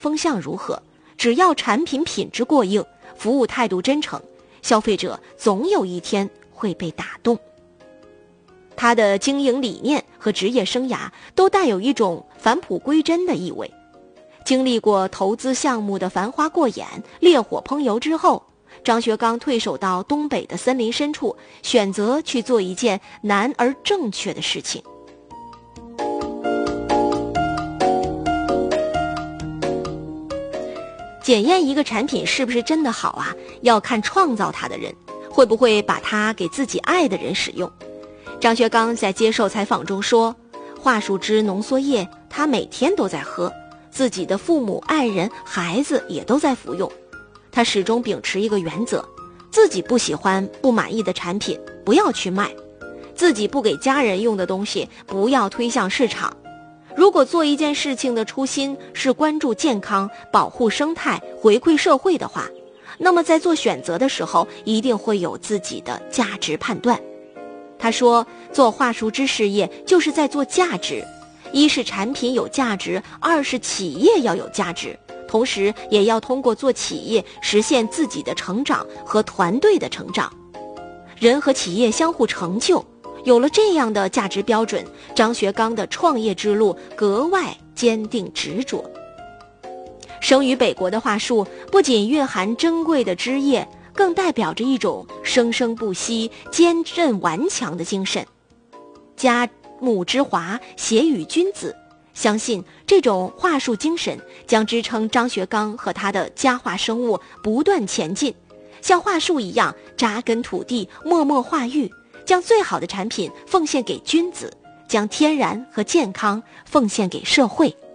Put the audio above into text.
风向如何，只要产品品质过硬，服务态度真诚，消费者总有一天会被打动。他的经营理念和职业生涯都带有一种返璞归真的意味。经历过投资项目的繁花过眼、烈火烹油之后，张学刚退守到东北的森林深处，选择去做一件难而正确的事情。检验一个产品是不是真的好啊，要看创造它的人会不会把它给自己爱的人使用。张学刚在接受采访中说，桦树汁浓缩液他每天都在喝，自己的父母、爱人、孩子也都在服用。他始终秉持一个原则，自己不喜欢、不满意的产品不要去卖，自己不给家人用的东西不要推向市场。如果做一件事情的初心是关注健康、保护生态、回馈社会的话，那么在做选择的时候一定会有自己的价值判断。他说，做桦树汁事业就是在做价值，一是产品有价值，二是企业要有价值，同时也要通过做企业实现自己的成长和团队的成长。人和企业相互成就，有了这样的价值标准，张学刚的创业之路格外坚定执着。生于北国的桦树不仅蕴含珍贵的枝叶，更代表着一种生生不息、坚韧顽强的精神。家母之华，谐与君子，相信这种桦树精神将支撑张学刚和他的佳桦生物不断前进，像桦树一样扎根土地，默默化育，将最好的产品奉献给君子，将天然和健康奉献给社会。